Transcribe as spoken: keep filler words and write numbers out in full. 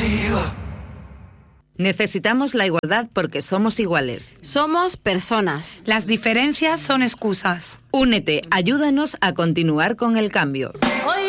contigo. Necesitamos la igualdad porque somos iguales. Somos personas. Las diferencias son excusas. Únete, ayúdanos a continuar con el cambio. Hoy